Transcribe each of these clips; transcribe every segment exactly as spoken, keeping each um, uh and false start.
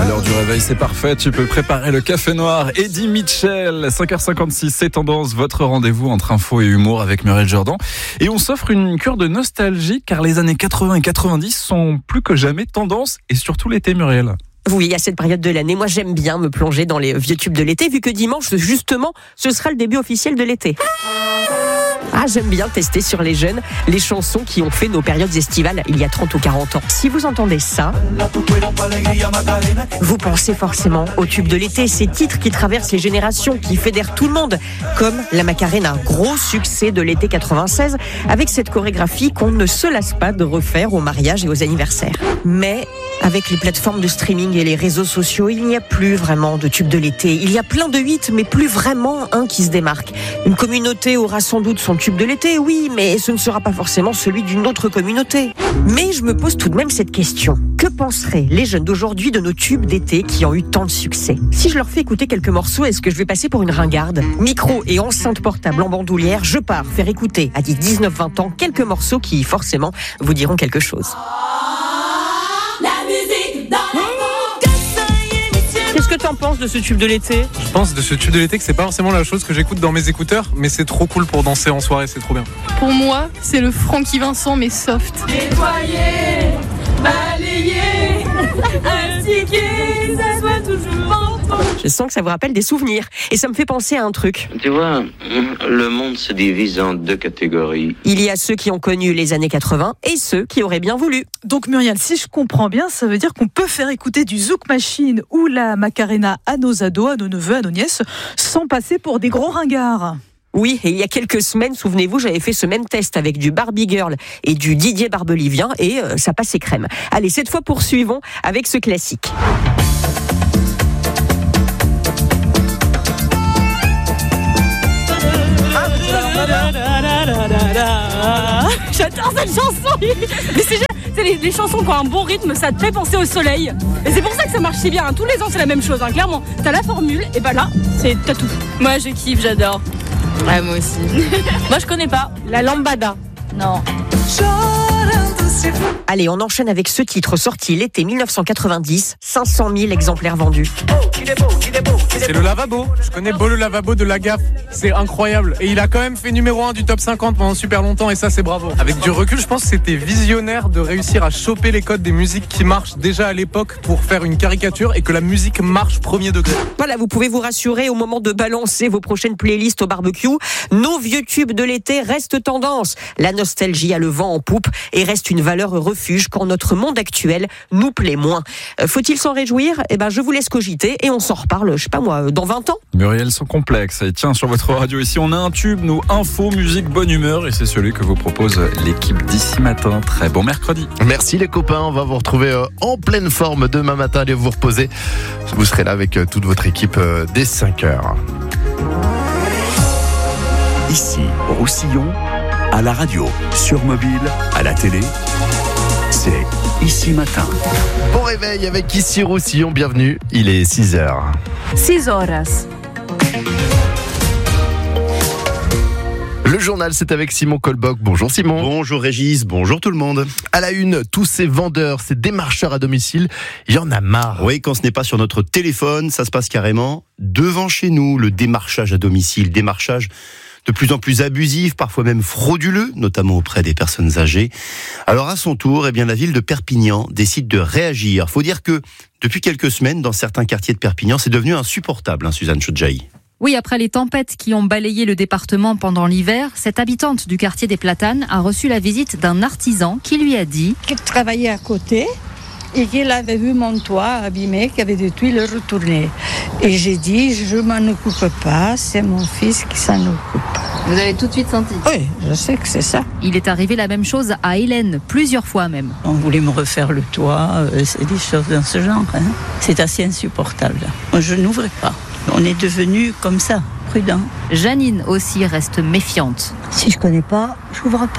l'heure du réveil, c'est parfait. Tu peux préparer le café noir. Eddie Mitchell, cinq heures cinquante-six, c'est Tendance, votre rendez-vous entre info et humour avec Muriel Jourdan. Et on s'offre une cure de nostalgie car les années quatre-vingts et quatre-vingt-dix sont plus que jamais tendance et surtout l'été, Muriel. Oui, à cette période de l'année, moi j'aime bien me plonger dans les vieux tubes de l'été vu que dimanche, justement, ce sera le début officiel de l'été. Ah, j'aime bien tester sur les jeunes les chansons qui ont fait nos périodes estivales il y a trente ou quarante ans. Si vous entendez ça, vous pensez forcément aux tubes de l'été, ces titres qui traversent les générations, qui fédèrent tout le monde, comme la Macarena, gros succès de l'été quatre-vingt-seize, avec cette chorégraphie qu'on ne se lasse pas de refaire aux mariages et aux anniversaires. Mais avec les plateformes de streaming et les réseaux sociaux, il n'y a plus vraiment de tubes de l'été. Il y a plein de hits, mais plus vraiment un qui se démarque. Une communauté aura sans doute son tube de l'été, oui, mais ce ne sera pas forcément celui d'une autre communauté. Mais je me pose tout de même cette question. Que penseraient les jeunes d'aujourd'hui de nos tubes d'été qui ont eu tant de succès ? Si je leur fais écouter quelques morceaux, est-ce que je vais passer pour une ringarde ? Micro et enceinte portable en bandoulière, je pars faire écouter à dix-neuf vingt ans quelques morceaux qui, forcément, vous diront quelque chose. Qu'est-ce que t'en penses de ce tube de l'été ? Je pense de ce tube de l'été que c'est pas forcément la chose que j'écoute dans mes écouteurs, mais c'est trop cool pour danser en soirée, c'est trop bien. Pour moi, c'est le Francky Vincent mais soft. Nettoyer, balayer, indiquer, ça soit toujours. Je sens que ça vous rappelle des souvenirs. Et ça me fait penser à un truc. Tu vois, le monde se divise en deux catégories. Il y a ceux qui ont connu les années quatre-vingts et ceux qui auraient bien voulu. Donc Muriel, si je comprends bien, ça veut dire qu'on peut faire écouter du Zouk Machine ou la Macarena à nos ados, à nos neveux, à nos nièces, sans passer pour des gros ringards. Oui, et il y a quelques semaines, souvenez-vous, j'avais fait ce même test avec du Barbie Girl et du Didier Barbelivien et euh, ça passait crème. Allez, cette fois poursuivons avec ce classique. J'adore cette chanson. Mais c'est, c'est les, les chansons qui ont un bon rythme, ça te fait penser au soleil. Et c'est pour ça que ça marche si bien. Tous les ans c'est la même chose, hein. Clairement. T'as la formule, et bah là, c'est t'as tout. Moi je kiffe, j'adore. Ouais, moi aussi. Moi je connais pas. La lambada. Non. Allez, on enchaîne avec ce titre sorti l'été dix-neuf cent quatre-vingt-dix, cinq cent mille exemplaires vendus. C'est le lavabo, je connais Beau le lavabo de la gaffe, c'est incroyable. Et il a quand même fait numéro un du top cinquante pendant super longtemps et ça c'est bravo. Avec du recul, je pense que c'était visionnaire de réussir à choper les codes des musiques qui marchent déjà à l'époque pour faire une caricature et que la musique marche premier degré. Voilà, vous pouvez vous rassurer au moment de balancer vos prochaines playlists au barbecue. Nos vieux tubes de l'été restent tendance. La nostalgie a le vent en poupe et reste une valeur refuge quand notre monde actuel nous plaît moins. Faut-il s'en réjouir ? Eh ben, je vous laisse cogiter et on s'en reparle, je sais pas moi, dans vingt ans. Muriel, sans complexe. Et tiens, sur votre radio ici, on a un tube, nous, info, musique, bonne humeur. Et c'est celui que vous propose l'équipe d'ici matin. Très bon mercredi. Merci les copains, on va vous retrouver euh, en pleine forme demain matin. Allez vous reposer. Vous serez là avec euh, toute votre équipe euh, dès cinq heures. Ici, Roussillon, à la radio, sur mobile, à la télé, c'est Ici Matin. Bon réveil avec Ici Roussillon, bienvenue, il est six heures. six horas. Le journal, c'est avec Simon Colboc. Bonjour Simon. Bonjour Régis, bonjour tout le monde. À la une, tous ces vendeurs, ces démarcheurs à domicile, il y en a marre. Oui, quand ce n'est pas sur notre téléphone, ça se passe carrément devant chez nous, le démarchage à domicile, démarchage de plus en plus abusif, parfois même frauduleux, notamment auprès des personnes âgées. Alors à son tour, eh bien, la ville de Perpignan décide de réagir. Faut dire que depuis quelques semaines, dans certains quartiers de Perpignan, c'est devenu insupportable, hein, Suzanne Chodjaï. Oui, après les tempêtes qui ont balayé le département pendant l'hiver, cette habitante du quartier des Platanes a reçu la visite d'un artisan qui lui a dit qu'il travaillait à côté et qu'il avait vu mon toit abîmé, qu'il y avait des tuiles retournées. Et j'ai dit, je m'en occupe pas, c'est mon fils qui s'en occupe. Vous avez tout de suite senti ? Oui, je sais que c'est ça. Il est arrivé la même chose à Hélène, plusieurs fois même. On voulait me refaire le toit, euh, c'est des choses dans ce genre. Hein. C'est assez insupportable. Moi, je n'ouvrais pas. On est devenus comme ça, prudents. Janine aussi reste méfiante. Si je connais pas, j'ouvre pas.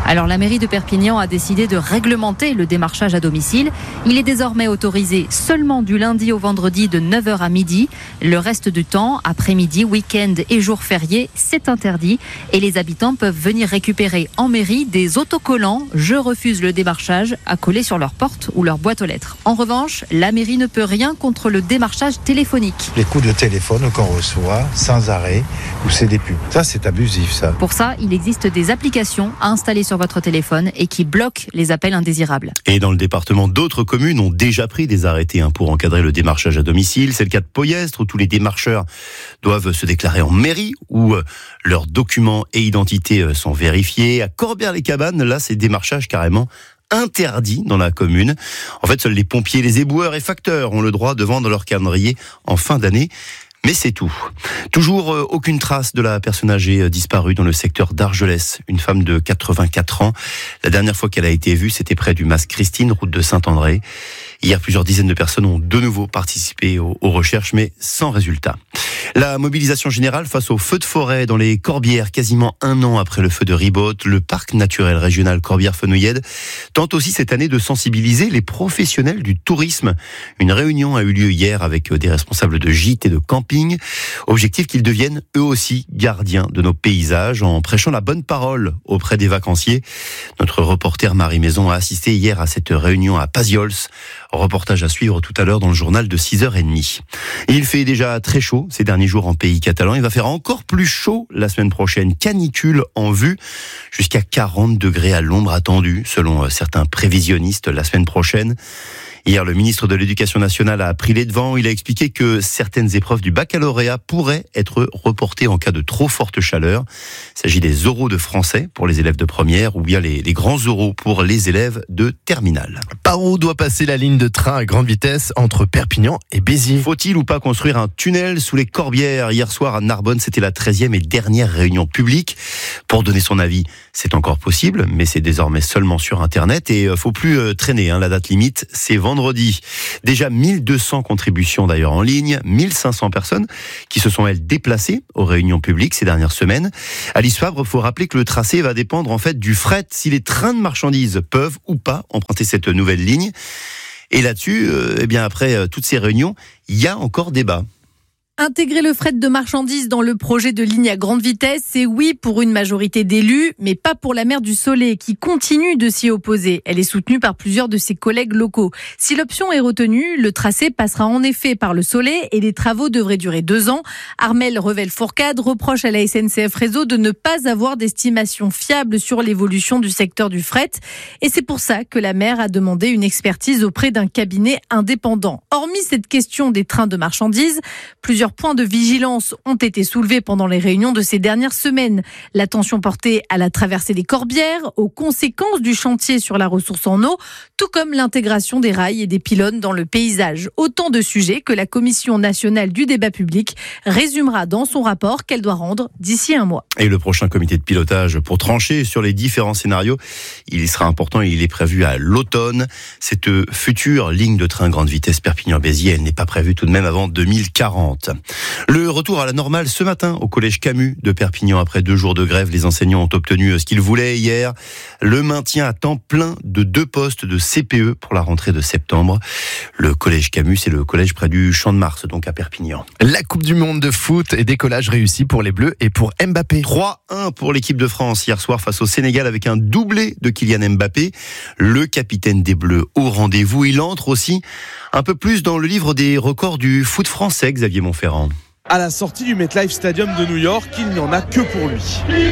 Alors la mairie de Perpignan a décidé de réglementer le démarchage à domicile. Il est désormais autorisé seulement du lundi au vendredi de neuf heures à midi. Le reste du temps, après-midi, week-end et jours fériés, c'est interdit. Et les habitants peuvent venir récupérer en mairie des autocollants « Je refuse le démarchage » à coller sur leur porte ou leur boîte aux lettres. En revanche, la mairie ne peut rien contre le démarchage téléphonique. Les coups de téléphone qu'on reçoit sans arrêt, ou c'est des pubs. Ça, c'est abusif, ça. Pour ça, il existe des applications à installer sur votre téléphone et qui bloquent les appels indésirables. Et dans le département, d'autres communes ont déjà pris des arrêtés hein, pour encadrer le démarchage à domicile. C'est le cas de Poyestre, où tous les démarcheurs doivent se déclarer en mairie, où euh, leurs documents et identités euh, sont vérifiés. À Corbière-les-Cabanes, là, c'est démarchage carrément interdit dans la commune. En fait, seuls les pompiers, les éboueurs et facteurs ont le droit de vendre leur calendrier en fin d'année. Mais c'est tout. Toujours euh, aucune trace de la personne âgée euh, disparue dans le secteur d'Argelès, une femme de quatre-vingt-quatre ans. La dernière fois qu'elle a été vue, c'était près du Mas Christine, route de Saint-André. Hier, plusieurs dizaines de personnes ont de nouveau participé aux, aux recherches, mais sans résultat. La mobilisation générale face aux feux de forêt dans les Corbières, quasiment un an après le feu de Ribote, le parc naturel régional Corbières-Fenouillèdes tente aussi cette année de sensibiliser les professionnels du tourisme. Une réunion a eu lieu hier avec des responsables de gîtes et de camping. Objectif qu'ils deviennent eux aussi gardiens de nos paysages en prêchant la bonne parole auprès des vacanciers. Notre reporter Marie Maison a assisté hier à cette réunion à Paziols. Reportage à suivre tout à l'heure dans le journal de six heures trente. Et il fait déjà très chaud ces derniers jours en pays catalan. Il va faire encore plus chaud la semaine prochaine. Canicule en vue, jusqu'à quarante degrés à l'ombre attendue, selon certains prévisionnistes la semaine prochaine. Hier, le ministre de l'Éducation nationale a pris les devants. Il a expliqué que certaines épreuves du baccalauréat pourraient être reportées en cas de trop forte chaleur. Il s'agit des oraux de français pour les élèves de première ou bien les, les grands oraux pour les élèves de terminale. Par où doit passer la ligne de train à grande vitesse entre Perpignan et Béziers? Faut-il ou pas construire un tunnel sous les Corbières? Hier soir à Narbonne, c'était la treizième et dernière réunion publique. Pour donner son avis, c'est encore possible, mais c'est désormais seulement sur Internet et faut plus traîner. Hein. La date limite, c'est vendredi. Vendredi. Déjà mille deux cents contributions d'ailleurs en ligne, mille cinq cents personnes qui se sont elles déplacées aux réunions publiques ces dernières semaines. Alice Fabre, faut rappeler que le tracé va dépendre en fait du fret, si les trains de marchandises peuvent ou pas emprunter cette nouvelle ligne. Et là-dessus, euh, eh bien après euh, toutes ces réunions, il y a encore débat. Intégrer le fret de marchandises dans le projet de ligne à grande vitesse, c'est oui pour une majorité d'élus, mais pas pour la maire du Soleil qui continue de s'y opposer. Elle est soutenue par plusieurs de ses collègues locaux. Si l'option est retenue, le tracé passera en effet par le Soleil et les travaux devraient durer deux ans. Armelle Revel-Fourcade reproche à la S N C F Réseau de ne pas avoir d'estimation fiable sur l'évolution du secteur du fret. Et c'est pour ça que la maire a demandé une expertise auprès d'un cabinet indépendant. Hormis cette question des trains de marchandises, plusieurs points de vigilance ont été soulevés pendant les réunions de ces dernières semaines. L'attention portée à la traversée des Corbières, aux conséquences du chantier sur la ressource en eau, tout comme l'intégration des rails et des pylônes dans le paysage. Autant de sujets que la Commission nationale du débat public résumera dans son rapport qu'elle doit rendre d'ici un mois. Et le prochain comité de pilotage pour trancher sur les différents scénarios, il sera important et il est prévu à l'automne. Cette future ligne de train grande vitesse Perpignan-Béziers, elle n'est pas prévue tout de même avant deux mille quarante. Le retour à la normale ce matin au collège Camus de Perpignan. Après deux jours de grève, les enseignants ont obtenu ce qu'ils voulaient hier. Le maintien à temps plein de deux postes de C P E pour la rentrée de septembre. Le collège Camus, c'est le collège près du Champ de Mars, donc à Perpignan. La Coupe du Monde de foot et décollage réussi pour les Bleus et pour Mbappé. trois un pour l'équipe de France hier soir face au Sénégal avec un doublé de Kylian Mbappé. Le capitaine des Bleus au rendez-vous. Il entre aussi un peu plus dans le livre des records du foot français, Xavier Montferrand. À la sortie du MetLife Stadium de New York, il n'y en a que pour lui.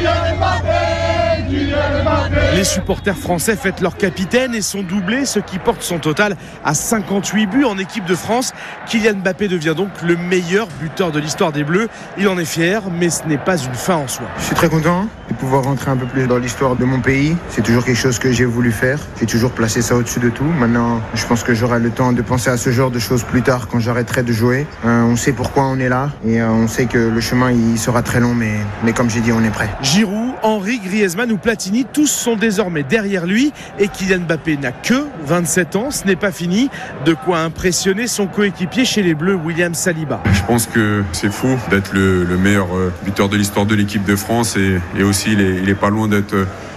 Les supporters français fêtent leur capitaine et son doublé, ce qui porte son total à cinquante-huit buts en équipe de France. Kylian Mbappé devient donc le meilleur buteur de l'histoire des Bleus. Il en est fier, mais ce n'est pas une fin en soi. Je suis très content de pouvoir rentrer un peu plus dans l'histoire de mon pays. C'est toujours quelque chose que j'ai voulu faire. J'ai toujours placé ça au-dessus de tout. Maintenant, je pense que j'aurai le temps de penser à ce genre de choses plus tard quand j'arrêterai de jouer. Euh, on sait pourquoi on est là et euh, on sait que le chemin il sera très long, mais, mais comme j'ai dit, on est prêt. Giroud, Henry, Griezmann ou Platini, tous sont désormais derrière lui et Kylian Mbappé n'a que vingt-sept ans. Ce n'est pas fini. De quoi impressionner son coéquipier chez les Bleus, William Saliba. Je pense que c'est fou d'être le, le meilleur buteur de l'histoire de l'équipe de France et, et aussi il est, il est pas loin d'être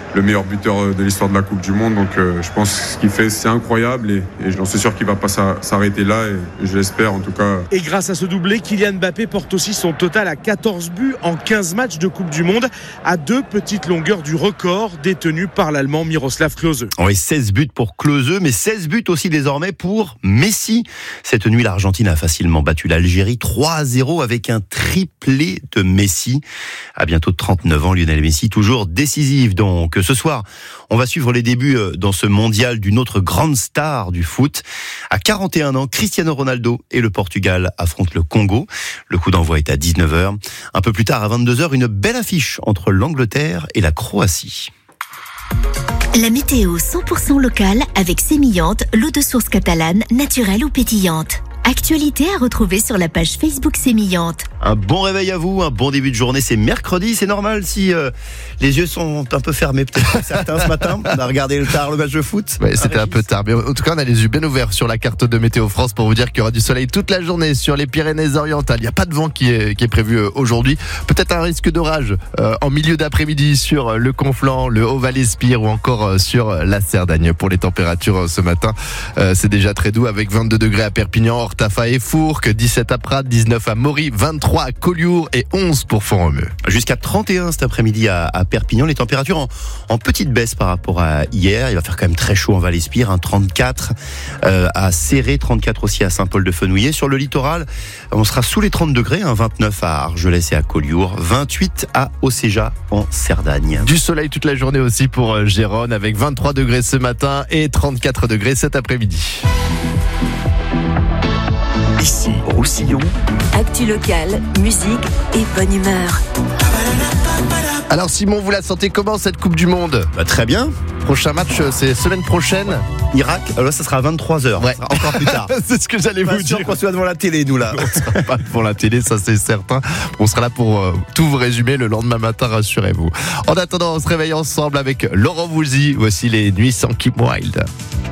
le meilleur buteur de l'histoire de la Coupe du Monde. Donc euh, je pense que ce qu'il fait, c'est incroyable et, et j'en suis sûr qu'il ne va pas s'arrêter là et, et je l'espère en tout cas. Et grâce à ce doublé, Kylian Mbappé porte aussi son total à quatorze buts en quinze matchs de Coupe du Monde, à deux petites longueurs du record détenu par l'Allemand Miroslav Klose. Oui, seize buts pour Klose, mais seize buts aussi désormais pour Messi. Cette nuit, l'Argentine a facilement battu l'Algérie trois à zéro avec un triplé de Messi. À bientôt trente-neuf ans, Lionel Messi, toujours décisif. Donc, ce soir, on va suivre les débuts dans ce mondial d'une autre grande star du foot. À quarante et un ans, Cristiano Ronaldo et le Portugal affrontent le Congo. Le coup d'envoi est à dix-neuf heures. Un peu plus tard, à vingt-deux heures, une belle affiche entre l'Angleterre et la Croatie. La météo cent pour cent locale avec Sémillante, l'eau de source catalane, naturelle ou pétillante. Actualité à retrouver sur la page Facebook Sémillante. Un bon réveil à vous, un bon début de journée. C'est mercredi, c'est normal si euh, les yeux sont un peu fermés peut-être pour certains ce matin. On a regardé le tard le match de foot. Ouais, c'était un peu tard, mais en tout cas on a les yeux bien ouverts sur la carte de Météo France pour vous dire qu'il y aura du soleil toute la journée sur les Pyrénées-Orientales. Il n'y a pas de vent qui est, qui est prévu aujourd'hui. Peut-être un risque d'orage euh, en milieu d'après-midi sur le Conflent, le Haut-Val-Espire ou encore euh, sur la Cerdagne. Pour les températures euh, ce matin, euh, c'est déjà très doux avec vingt-deux degrés à Perpignan, Hortafas et Fourques, dix-sept à Prat, dix-neuf à Mory, vingt-trois à Collioure et onze pour Font-Romeu. Jusqu'à trente et un cet après-midi à, à Perpignan. Les températures en, en petite baisse par rapport à hier. Il va faire quand même très chaud en Val-Espire, hein, trente-quatre euh, à Céré, trente-quatre aussi à Saint-Paul-de-Fenouillet. Sur le littoral, on sera sous les trente degrés, hein, vingt-neuf à Argelès et à Collioure, vingt-huit à Océja en Cerdagne. Du soleil toute la journée aussi pour Gérone avec vingt-trois degrés ce matin et trente-quatre degrés cet après-midi. Ici, Roussillon. Actu locale, musique et bonne humeur. Alors Simon, vous la sentez comment cette Coupe du Monde ? Bah, très bien. Prochain match, c'est semaine prochaine. Irak, alors ça sera à vingt-trois heures. Ouais. Encore plus tard. C'est ce que j'allais pas vous dire. qu'on soit devant la télé, nous là. On sera pas devant la télé, ça c'est certain. On sera là pour euh, tout vous résumer le lendemain matin, rassurez-vous. En attendant, on se réveille ensemble avec Laurent Voulzy. Voici les nuits sans Kim Wilde.